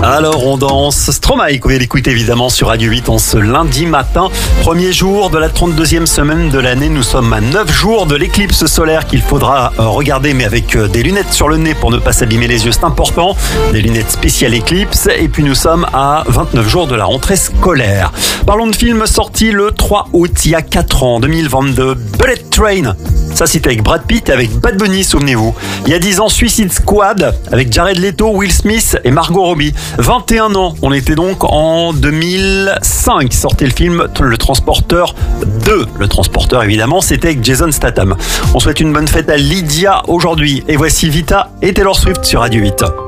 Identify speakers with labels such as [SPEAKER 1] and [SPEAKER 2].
[SPEAKER 1] Alors on danse Stromae, vous pouvez l'écouter évidemment sur Radio 8 en ce lundi matin. Premier jour de la 32e semaine de l'année. Nous sommes à 9 jours de l'éclipse solaire qu'il faudra regarder, mais avec des lunettes sur le nez pour ne pas s'abîmer les yeux, c'est important. Des lunettes spéciales éclipse. Et puis nous sommes à 29 jours de la rentrée scolaire. Parlons de films sortis le 3 août, il y a 4 ans, 2022. Bullet Train. Ça, c'était avec Brad Pitt et avec Bad Bunny, souvenez-vous. Il y a 10 ans, Suicide Squad avec Jared Leto, Will Smith et Margot Robbie. 21 ans, on était donc en 2005. Sortait le film Le Transporteur 2. Le Transporteur, évidemment, c'était avec Jason Statham. On souhaite une bonne fête à Lydia aujourd'hui. Et voici Vita et Taylor Swift sur Radio 8.